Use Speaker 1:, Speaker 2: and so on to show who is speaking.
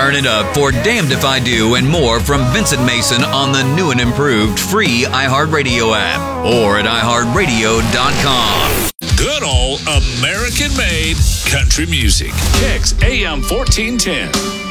Speaker 1: Turn it up for Damned If I Do and more from Vincent Mason on the new and improved free iHeartRadio app or at iHeartRadio.com.
Speaker 2: Good old American-made country music. Kicks AM 1410.